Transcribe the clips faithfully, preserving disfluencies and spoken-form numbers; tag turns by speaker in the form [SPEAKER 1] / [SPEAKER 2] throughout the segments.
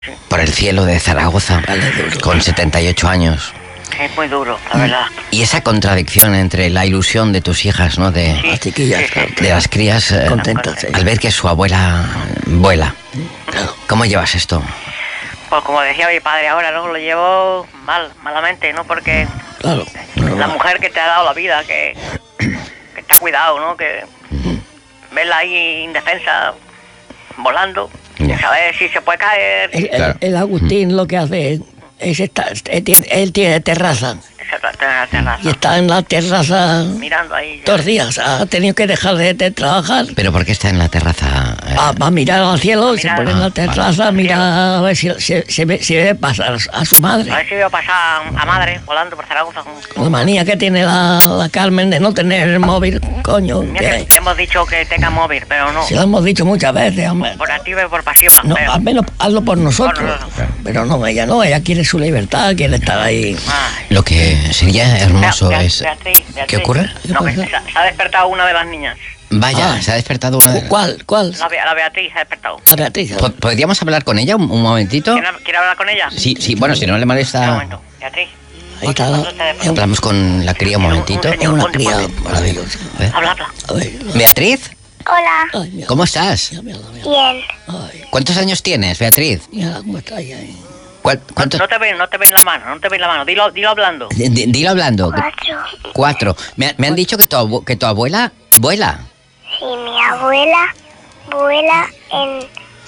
[SPEAKER 1] por el cielo de Zaragoza, con setenta y ocho años.
[SPEAKER 2] Es muy duro, la verdad.
[SPEAKER 1] Y esa contradicción entre la ilusión de tus hijas, ¿no? De,
[SPEAKER 2] Sí,
[SPEAKER 3] Las chiquillas,
[SPEAKER 2] sí, sí.
[SPEAKER 1] de las crías, eh,
[SPEAKER 3] contentas. Sí.
[SPEAKER 1] al ver que su abuela vuela. ¿Cómo llevas esto?
[SPEAKER 2] Pues como decía mi padre ahora, ¿no? Lo llevo mal, malamente, ¿no? Porque
[SPEAKER 3] Claro.
[SPEAKER 2] la mujer que te ha dado la vida, que, que te ha cuidado, ¿no? Que verla ahí indefensa, volando,
[SPEAKER 1] Ya.
[SPEAKER 2] saber si se puede caer.
[SPEAKER 3] El, el-
[SPEAKER 1] Claro.
[SPEAKER 3] el Agustín lo que hace es estar, él tiene, él tiene terraza
[SPEAKER 2] Se trata en la terraza,
[SPEAKER 3] y está en la terraza
[SPEAKER 2] mirando ahí.
[SPEAKER 3] todos los días. Ha tenido que dejar de, de trabajar.
[SPEAKER 1] ¿Pero por qué está en la terraza? eh?
[SPEAKER 3] Va, va a mirar al cielo, se
[SPEAKER 2] mirar.
[SPEAKER 3] pone en la
[SPEAKER 1] Ah,
[SPEAKER 3] terraza, mira a ver si, si, si ve, si ve pasar a su
[SPEAKER 2] A
[SPEAKER 3] madre.
[SPEAKER 2] ver si veo pasar a madre volando por Zaragoza.
[SPEAKER 3] La manía que tiene la, la Carmen de no tener el móvil, coño.
[SPEAKER 2] Mira
[SPEAKER 3] que-
[SPEAKER 2] que le hemos dicho que tenga móvil, pero no.
[SPEAKER 3] si lo hemos dicho muchas veces, hombre.
[SPEAKER 2] Por activa y por pasiva.
[SPEAKER 3] No,
[SPEAKER 2] pero-
[SPEAKER 3] al menos hazlo por nosotros.
[SPEAKER 2] Por nosotros.
[SPEAKER 3] Pero no, ella no, ella quiere su libertad, quiere estar ahí.
[SPEAKER 2] Ay.
[SPEAKER 1] Lo que sería hermoso
[SPEAKER 2] Bea-
[SPEAKER 1] es...
[SPEAKER 2] Beatriz, Beatriz.
[SPEAKER 1] ¿Qué ocurre?
[SPEAKER 2] No, que
[SPEAKER 3] ¿Qué
[SPEAKER 2] se, se ha despertado una de las niñas.
[SPEAKER 1] Vaya,
[SPEAKER 3] Ah.
[SPEAKER 1] se ha despertado una de...
[SPEAKER 3] ¿Cuál? ¿Cuál?
[SPEAKER 2] La, Bea- la Beatriz se ha despertado.
[SPEAKER 3] La Beatriz.
[SPEAKER 1] Po- ¿Podríamos hablar con ella un, un momentito?
[SPEAKER 2] ¿Quiere, quiere hablar con ella?
[SPEAKER 1] Sí, sí, bueno, si no le
[SPEAKER 2] Un
[SPEAKER 1] molesta...
[SPEAKER 2] momento. Beatriz.
[SPEAKER 3] Ahí está. la- es, un-
[SPEAKER 1] Hablamos con la cría un momentito.
[SPEAKER 3] es una cría maravillosa.
[SPEAKER 1] A ver.
[SPEAKER 2] Habla, habla.
[SPEAKER 3] A ver.
[SPEAKER 1] Beatriz,
[SPEAKER 4] Hola,
[SPEAKER 3] Ay, mira,
[SPEAKER 1] ¿cómo estás?
[SPEAKER 3] mira, mira, mira.
[SPEAKER 4] bien.
[SPEAKER 3] Ay,
[SPEAKER 1] ¿Cuántos años tienes, Beatriz?
[SPEAKER 3] mira cómo está ella ahí.
[SPEAKER 1] ¿Cuál-
[SPEAKER 2] No,
[SPEAKER 1] ¿Cuántos?
[SPEAKER 2] no te ven, no te ven la mano, no te ven la mano. Dilo, dilo hablando.
[SPEAKER 1] D- d- Dilo hablando.
[SPEAKER 4] Cuatro.
[SPEAKER 1] Cuatro. Me, me han dicho que tu, abu- que tu abuela vuela.
[SPEAKER 4] Sí, mi abuela vuela en,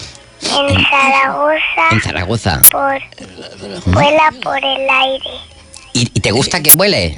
[SPEAKER 4] en Zaragoza
[SPEAKER 1] En Zaragoza.
[SPEAKER 4] por vuela por el aire
[SPEAKER 1] ¿Y, y te gusta que vuele?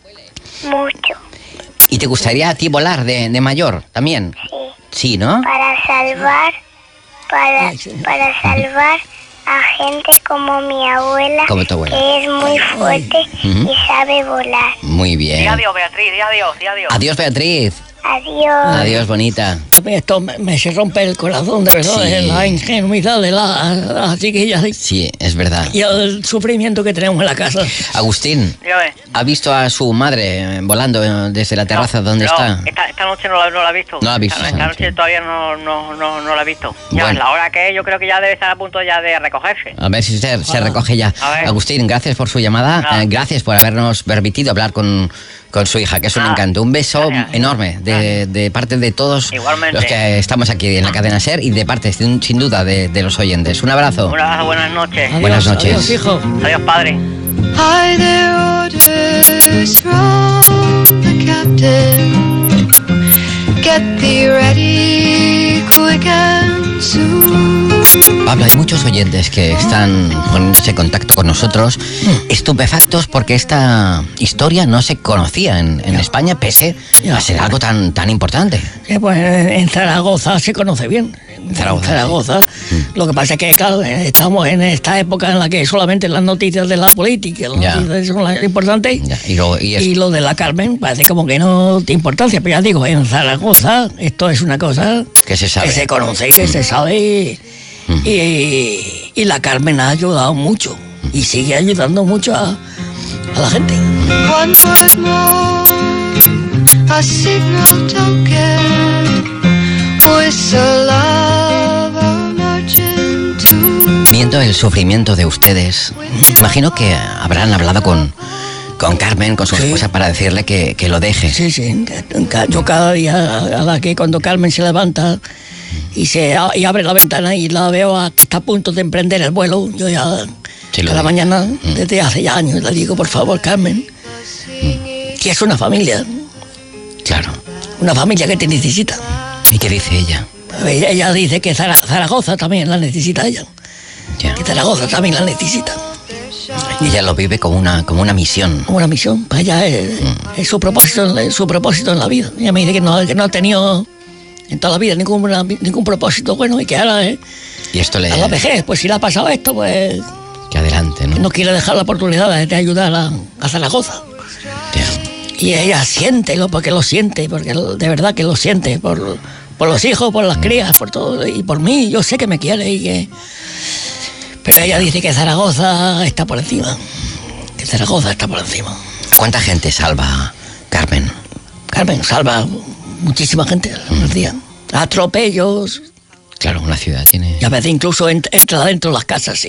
[SPEAKER 4] mucho,
[SPEAKER 1] ¿Y te gustaría a ti volar de, de mayor también?
[SPEAKER 4] sí,
[SPEAKER 1] Sí, ¿no?
[SPEAKER 4] para salvar para
[SPEAKER 3] Ay, sí.
[SPEAKER 4] para salvar a gente como mi abuela,
[SPEAKER 1] Como tu abuela.
[SPEAKER 4] que es muy fuerte
[SPEAKER 1] Ujú.
[SPEAKER 4] y sabe volar.
[SPEAKER 1] Muy
[SPEAKER 2] Di
[SPEAKER 1] bien.
[SPEAKER 2] adiós, Beatriz, di adiós, di adiós.
[SPEAKER 1] Adiós, Beatriz.
[SPEAKER 4] Adiós.
[SPEAKER 1] Adiós, bonita.
[SPEAKER 3] A mí esto me, me se rompe el corazón, de verdad,
[SPEAKER 1] Sí.
[SPEAKER 3] es la ingenuidad de la, la chiquilla
[SPEAKER 1] Sí, es verdad.
[SPEAKER 3] y el sufrimiento que tenemos en la casa.
[SPEAKER 1] Agustín,
[SPEAKER 2] Dígame.
[SPEAKER 1] ¿ha visto a su madre eh, volando eh, desde la terraza
[SPEAKER 2] No,
[SPEAKER 1] donde
[SPEAKER 2] no,
[SPEAKER 1] está?
[SPEAKER 2] Esta, esta noche no la, no la he visto.
[SPEAKER 1] No la ha visto
[SPEAKER 2] Esta,
[SPEAKER 1] esta
[SPEAKER 2] esta
[SPEAKER 1] noche.
[SPEAKER 2] noche todavía no, no, no, no la he visto. Ya,
[SPEAKER 1] Bueno.
[SPEAKER 2] la hora que es, yo creo que ya debe estar a punto ya de recogerse.
[SPEAKER 1] A ver si se, se recoge ya.
[SPEAKER 2] A ver.
[SPEAKER 1] Agustín, gracias por su llamada.
[SPEAKER 2] No.
[SPEAKER 1] eh, gracias por habernos permitido hablar con, con su hija, que es un
[SPEAKER 2] Ah,
[SPEAKER 1] encanto. Un beso
[SPEAKER 2] gracias.
[SPEAKER 1] enorme de, de parte de todos
[SPEAKER 2] Igualmente.
[SPEAKER 1] los que estamos aquí en la cadena SER y de parte, sin, sin duda, de, de los oyentes. Un abrazo.
[SPEAKER 2] Un abrazo, buenas noches.
[SPEAKER 3] Adiós,
[SPEAKER 1] Buenas noches.
[SPEAKER 3] Adiós, hijo.
[SPEAKER 2] Adiós, padre.
[SPEAKER 5] Hi there, orders from the captain. Get thee ready quick and soon.
[SPEAKER 1] Pablo, hay muchos oyentes que están poniéndose en contacto con nosotros, estupefactos porque esta historia no se conocía en, en España, pese
[SPEAKER 3] Ya.
[SPEAKER 1] a ser algo tan, tan importante.
[SPEAKER 3] Sí, pues en Zaragoza se conoce bien. En
[SPEAKER 1] Zaragoza,
[SPEAKER 3] Zaragoza. Lo que pasa es que, claro, eh, estamos en esta época en la que solamente las noticias de la política, las
[SPEAKER 1] Ya.
[SPEAKER 3] noticias son las importantes.
[SPEAKER 1] Ya, y lo- y es-
[SPEAKER 3] Y lo de la Carmen parece como que no tiene importancia. Pero ya digo, en Zaragoza esto es una cosa
[SPEAKER 1] Que se sabe.
[SPEAKER 3] que se conoce, que se sabe. Y, y, y la Carmen ha ayudado mucho. Y sigue ayudando mucho a, a la gente.
[SPEAKER 5] One word more, a signal token. Whistle of a marching tune.
[SPEAKER 1] Viendo el sufrimiento de ustedes, imagino que habrán hablado con, con Carmen, con su
[SPEAKER 3] Sí.
[SPEAKER 1] esposa, para decirle que, que lo deje.
[SPEAKER 3] Sí, sí. ca- Yo cada día, a la que cuando Carmen se levanta y se a- y abre la ventana y la veo a, que está a punto de emprender el vuelo, yo ya
[SPEAKER 1] Sí, lo
[SPEAKER 3] cada
[SPEAKER 1] digo.
[SPEAKER 3] mañana, desde hace ya años, le digo, por favor, Carmen, que es una familia,
[SPEAKER 1] Claro.
[SPEAKER 3] una familia que te necesita.
[SPEAKER 1] ¿Y qué dice ella?
[SPEAKER 3] Ella, ella dice que Zara- Zaragoza también la necesita ella,
[SPEAKER 1] Ya.
[SPEAKER 3] que Zaragoza también la necesita.
[SPEAKER 1] Ella lo vive como una, como una misión.
[SPEAKER 3] Como una misión, para ella es, es su propósito, es su propósito en la vida. Ella me dice que no, que no ha tenido en toda la vida ningún, ningún propósito bueno y que ahora eh,
[SPEAKER 1] Y esto le...
[SPEAKER 3] a la vejez, pues si le ha pasado esto, pues
[SPEAKER 1] Que adelante, ¿no?
[SPEAKER 3] no quiere dejar la oportunidad de, de ayudar a, a Zaragoza.
[SPEAKER 1] Ya.
[SPEAKER 3] Y ella siente, lo- porque lo siente, porque lo- de verdad que lo siente, por, por los hijos, por las crías, por todo, y por mí, yo sé que me quiere y que... Pero ella dice que Zaragoza está por encima, que Zaragoza está por encima.
[SPEAKER 1] ¿Cuánta gente salva Carmen?
[SPEAKER 3] Carmen salva muchísima gente al día. Atropellos,
[SPEAKER 1] Claro, una ciudad tiene...
[SPEAKER 3] y a veces incluso ent- entra dentro de las casas, sí.